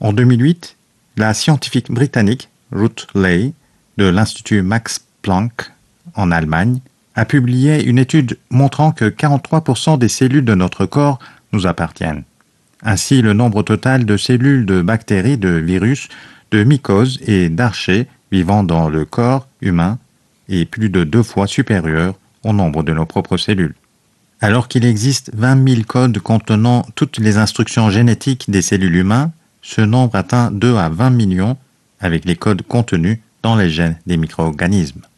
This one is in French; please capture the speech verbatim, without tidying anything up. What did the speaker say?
En deux mille huit, la scientifique britannique Ruth Ley de l'Institut Max Planck en Allemagne a publié une étude montrant que quarante-trois pour cent des cellules de notre corps nous appartiennent. Ainsi, le nombre total de cellules de bactéries, de virus, de mycoses et d'archées vivant dans le corps humain est plus de deux fois supérieur au nombre de nos propres cellules. Alors qu'il existe vingt mille codes contenant toutes les instructions génétiques des cellules humaines, ce nombre atteint deux à vingt millions avec les codes contenus dans les gènes des micro-organismes.